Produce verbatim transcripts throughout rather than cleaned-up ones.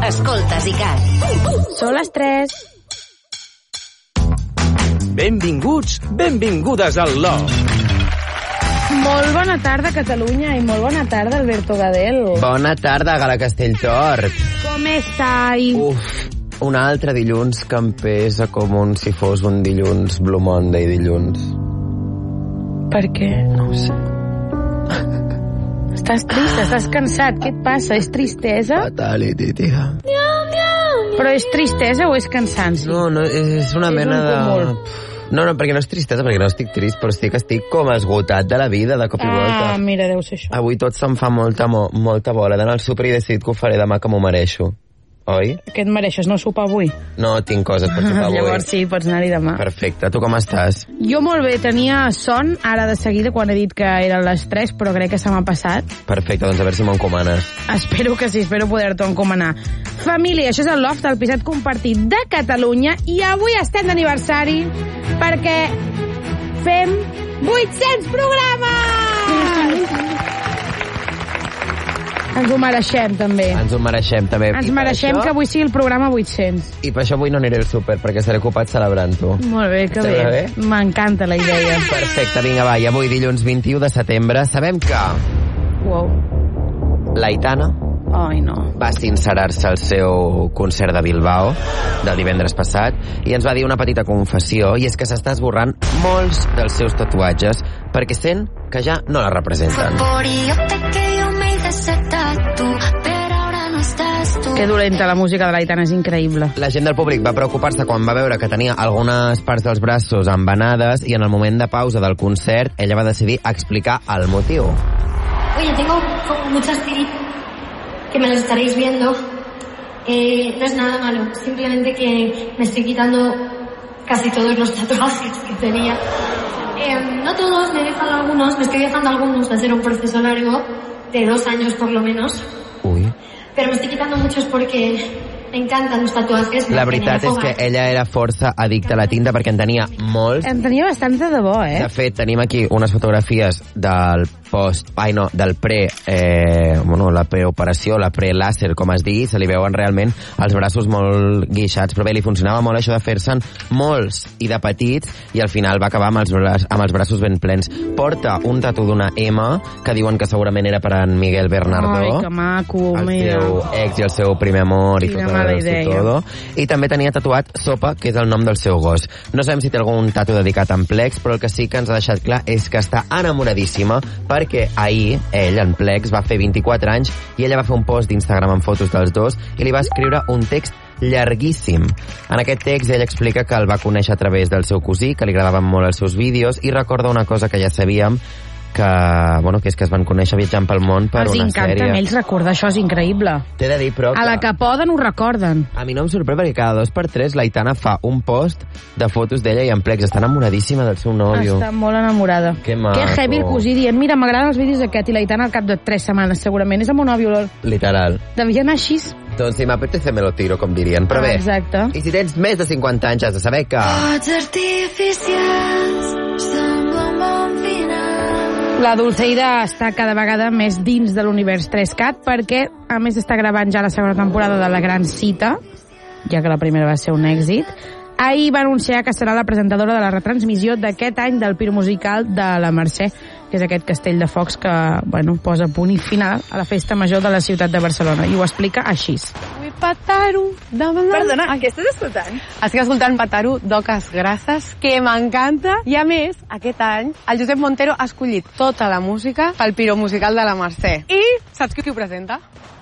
Escoltes ICAT. Són les tres. Benvinguts, benvingudes al Loft. Molt bona tarda, Catalunya, i molt bona tarda, Alberto Gadel. Bona tarda, Gala Castelltort. Com estai? Uf, un altre dilluns que em pesa com un si fos un dilluns Blue Monday dilluns. Per què? No ho sé. Estàs trist, estàs cansat, què et passa? És tristesa? Fatality, tia. Però és tristesa o és cansanci? No, no, és una És mena un de... cúmul. No, no, perquè no és tristesa, perquè no estic trist, però sí que estic com esgotat de la vida, de cop i volta. Ah, mira, deu ser això. Avui tot se'm fa molta, mo- molta bola. He d'anar al súper i he decidit que ho faré demà, que m'ho mereixo. Oi? Què et mereixes, no sopar avui? No tinc coses per sopar avui. Llavors sí, pots anar-hi demà. Perfecte. Tu com estàs? Jo molt bé, tenia son ara de seguida quan he dit que eren les tres, però crec que se m'ha passat. Perfecte, doncs a veure si m'encomanes. Espero que sí, espero poder-t'ho encomanar. Família, això és el Loft, el piset compartit de Catalunya, i avui estem d'aniversari perquè fem vuit-cents programes! Ens ho mereixem, també. Ens ho mereixem, també. Ens I per mereixem això- que avui sigui el programa vuit-cents. I per això avui no aniré al súper, perquè seré ocupat celebrant-ho. Molt bé, que Sembla bé. bé? M'encanta la idea. Perfecte, vinga, va, i avui dilluns vint-i-u de setembre sabem que Wow. l'Aitana Ai, no. va sincerar-se al seu concert de Bilbao del divendres passat i ens va dir una petita confessió, i és que s'està esborrant molts dels seus tatuatges perquè sent que ja no la representen. Que dolenta la música de l'Aitana, és increïble. La gent del públic va preocupar-se quan va veure que tenia algunes parts dels braços embenades i en el moment de pausa del concert ella va decidir explicar el motiu. Oye, tengo como muchas tiritas que me las estaréis viendo. Eh, no es nada malo, simplemente que me estoy quitando casi todos los tatuajes que tenía. Eh, no todos, me he dejado algunos, me estoy dejando algunos, va a ser un proceso largo, de dos años por lo menos. Ui. Pero me estoy quitando muchos porque me encantan los tatuajes. La veritat és que ella era força addicta a la tinta perquè en tenia molts. En tenia bastant de debò, eh? De fet, tenim aquí unes fotografies del post, ai no, del pre, eh, bueno, la preoperació, la pre-làser, com es digui, se li veuen realment els braços molt guixats, però bé, li funcionava molt això de fer-se'n molts i de petits, i al final va acabar amb els, bra amb els braços ben plens. Porta un tatu d'una M, que diuen que segurament era per en Miguel Bernardo. Ai, que maco, el mira. seu ex i el seu primer amor i Quina tot, mala tot, idea. todo. I també tenia tatuat Sopa, que és el nom del seu gos. No sabem si té algun tatu dedicat en plecs, però el que sí que ens ha deixat clar és que està enamoradíssima, perquè ahir ell, en plecs, va fer vint-i-quatre anys i ella va fer un post d'Instagram amb fotos dels dos i li va escriure un text llarguíssim. En aquest text ell explica que el va conèixer a través del seu cosí, que li agradaven molt els seus vídeos, i recorda una cosa que ja sabíem, que, bueno, que és que es van conèixer viatjant pel món per Els una encanta sèrie. a ells recordar això, és increïble. T'he de dir, però, A la que poden ho recorden. a mi no em sorprèn perquè cada dos per tres l'Aitana fa un post de fotos d'ella i en plecs. Està enamoradíssima del seu nòvio. Està molt enamorada. Que maco. Que heavy el cosí dient, mira, m'agraden els vídeos d'aquest, i l'Aitana al cap de tres setmanes, segurament. És el meu nòvio, lol. Literal. Devia anar així. Doncs si m'apetece me lo tiro, com dirien. Però Ah, bé, exacte. i si tens més de cinquanta anys has de saber que... Focs artificials semblen bon final. La Dulceida està cada vegada més dins de l'univers tres cat perquè, a més, està gravant ja la segona temporada de La Gran Cita, ja que la primera va ser un èxit. Ahir va anunciar que serà la presentadora de la retransmissió d'aquest any del Piro Musical de la Mercè, que és aquest castell de focs que, bueno, posa punt i final a la festa major de la ciutat de Barcelona, i ho explica així. Vull Pataru. Perdona, què estàs escoltant? Estic escoltant Pataru d'Oques Grasses, que m'encanta. I a més, aquest any, el Josep Montero ha escollit tota la música pel Piro Musical de la Mercè. I saps qui ho presenta?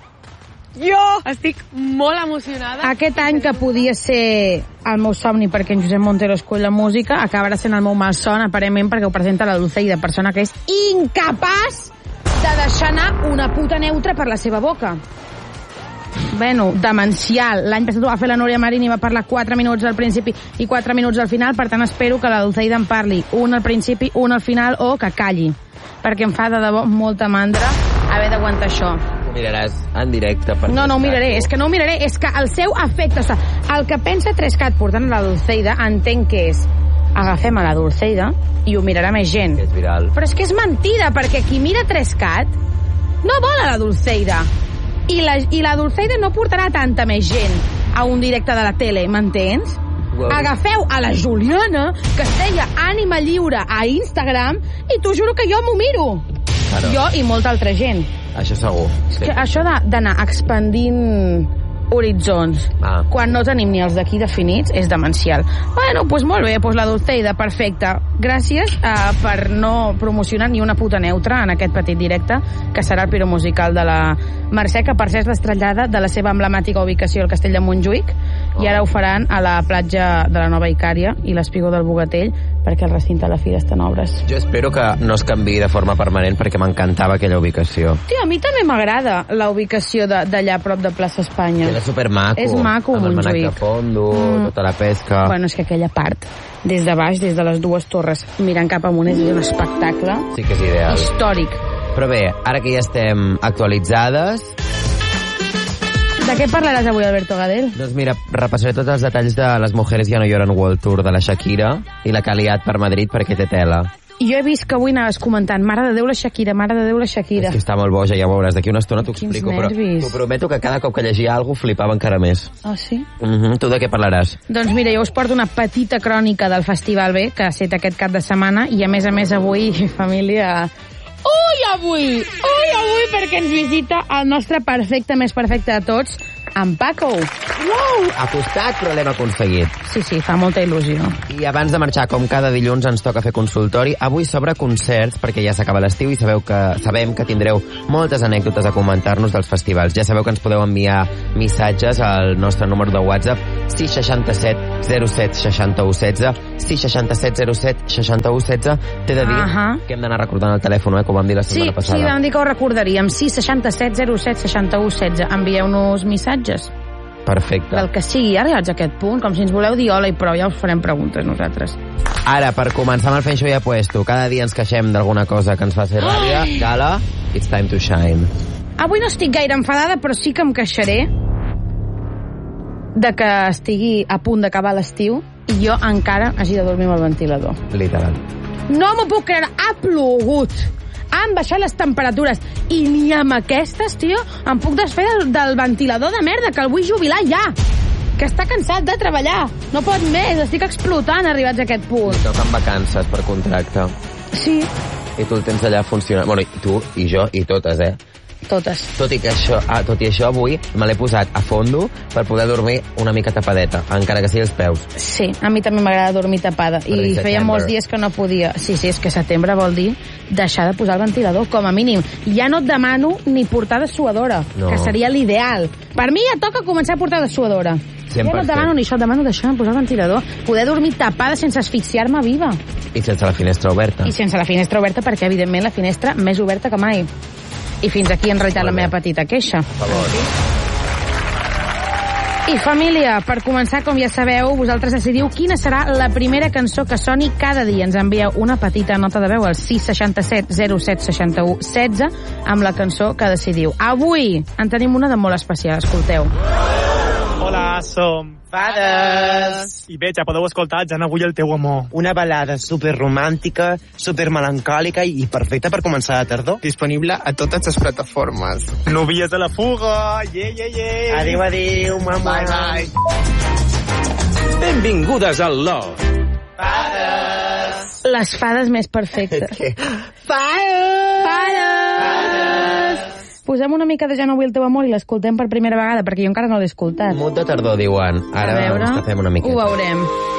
Jo! Estic molt emocionada. Aquest any, que podia ser el meu somni perquè en Josep Montero escull la música, acabarà sent el meu malson, aparentment, perquè ho presenta la Dulceida, persona que és incapaç de deixar anar una puta neutra per la seva boca. Bueno, demencial. L'any passat ho va fer la Núria Marín i va parlar quatre minuts al principi i quatre minuts al final, per tant espero que la Dulceida en parli un al principi, un al final, o que calli, perquè em fa de debò molta mandra haver d'aguantar això. Ho miraràs en directe. Per No, no ho miraré, és que no ho miraré, és que el seu efecte, o sigui, el que pensa tres cat portant la Dulceida, entenc que és agafem a la Dulceida i ho mirarà més gent. És viral. Però és que és mentida, perquè qui mira tres cat no vol a la Dulceida. I la, i la Dulceida no portarà tanta més gent a un directe de la tele, m'entens? Wow. Agafeu a la Juliana, que es deia Ànima Lliure a Instagram, i t'ho juro que jo m'ho miro. Claro. Jo i molta altra gent. Això segur. Sí. Que això de- d'anar expandint horitzons Ah. quan no tenim ni els d'aquí definits és demencial. Bueno, doncs pues molt bé, doncs la Dulceida, perfecte. Gràcies uh, per no promocionar ni una puta neutra en aquest petit directe, que serà el piromusical de la Mercè, que per ser és l'estrellada de la seva emblemàtica ubicació al Castell de Montjuïc, oh. i ara ho faran a la platja de la Nova Icària i l'Espigó del Bogatell, perquè el recinte de la Fira està en obres. Jo espero que no es canviï de forma permanent perquè m'encantava aquella ubicació. Tio, a mi també m'agrada la ubicació de- d'allà a prop de Plaça Espanya. Era supermaco. És maco, amb el manac de Montjuïc. fondo, Mm. tota la pesca. Bueno, és que aquella part, des de baix, des de les dues torres, mirant cap amunt, és un espectacle Sí que és ideal. històric. Però bé, ara que ja estem actualitzades, De què parlaràs avui, Alberto Gadel? doncs mira, repassaré tots els detalls de les Mujeres ya no lloran World Tour de la Shakira i la que ha liat per Madrid perquè té tela. Jo he vist que avui anaves comentant Mare de Déu la Shakira, Mare de Déu la Shakira. És que està molt boja, ja ho veuràs. D'aquí una estona t'ho Quins explico, però nervis. t'ho prometo que cada cop que llegia alguna cosa flipava encara més. Ah, sí? Uh -huh. Tu de què parlaràs? Doncs mira, jo us porto una petita crònica del Festival B, que ha estat aquest cap de setmana, i a més a més avui, família... Ui, avui! Ui, avui, perquè ens visita el nostre perfecte, més perfecte de tots, en Paco. Wow! Ha costat, però l'hem aconseguit. Sí, sí, fa molta il·lusió. I abans de marxar, com cada dilluns, ens toca fer consultori. Avui sobre concerts, perquè ja s'acaba l'estiu i sabeu que sabem que tindreu moltes anècdotes a comentar-nos dels festivals. Ja sabeu que ens podeu enviar missatges al nostre número de WhatsApp sis seixanta set zero set seixanta u setze sis seixanta set zero set seixanta u setze. T'he de dir Ahà. que hem d'anar recordant el telèfon, eh, com vam dir la Sí, setmana sí, passada. vam dir que ho recordaríem. sis seixanta set zero set seixanta u setze. Envieu-nos missatges Perfecte. del que sigui. Arribats a aquest punt, com si ens voleu dir hola i prou, ja us farem preguntes nosaltres. Ara, per començar amb el Fent Show ja puesto, cada dia ens queixem d'alguna cosa que ens fa ser ràbia. Gala, it's time to shine. Avui no estic gaire enfadada, però sí que em queixaré de que estigui a punt d'acabar l'estiu i jo encara hagi de dormir amb el ventilador. Literal. No m'ho puc creure, ha plogut, han baixat les temperatures i ni amb aquestes, tio, em puc desfer del, del ventilador de merda, que el vull jubilar ja, que està cansat de treballar, no pot més, estic explotant arribats a aquest punt. I toquen vacances per contracte. Sí, I tu el tens allà funcionant. Bueno, i tu, i jo, i totes, eh? totes. Tot i que això, ah, tot i això, avui me l'he posat a fondo per poder dormir una mica tapadeta, encara que sigui els peus. Sí, a mi també m'agrada dormir tapada Però i és feia setembre. molts dies que no podia. Sí, sí, és que setembre vol dir deixar de posar el ventilador, com a mínim. Ja no et demano ni portar dessuadora, No. que seria l'ideal. Per mi ja toca començar a portar dessuadora. cent Ja per no et cent. demano ni això, et demano deixar de posar el ventilador. Poder dormir tapada sense asfixiar-me viva. I sense la finestra oberta. I sense la finestra oberta, perquè evidentment la finestra més oberta que mai. I fins aquí en realitat Molt la bé. meva petita queixa. Per favor. I família, per començar, com ja sabeu, vosaltres decidiu quina serà la primera cançó que soni cada dia. Ens envieu una petita nota de veu al sis seixanta set zero set seixanta u setze amb la cançó que decidiu. Avui en tenim una de molt especial, escolteu. Hola, som Fades. I bé, ja podeu escoltar Ja no vull el teu amor. Una balada super romàntica, super melancòlica i perfecta per començar la tardor. Disponible a totes les plataformes. Novies de la fuga, yeah, yeah, yeah. Adéu, adéu, mama. Bye, bye. Benvingudes al Love. Les fades més perfectes. Fades! Fades! Posem una mica de Ja no vull el teu amor i l'escoltem per primera vegada, perquè jo encara no l'he escoltat. Mut de tardor, diuen. Ara A veure, ens fem una miqueta. ho veurem.